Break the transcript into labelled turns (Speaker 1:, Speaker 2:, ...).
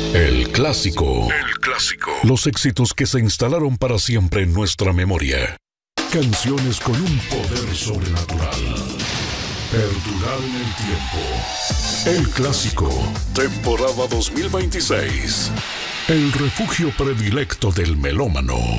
Speaker 1: El clásico. El clásico. Los éxitos que se instalaron para siempre en nuestra memoria. Canciones con un poder sobrenatural. Perdurar en el tiempo. El clásico. Temporada 2026. El refugio predilecto del melómano.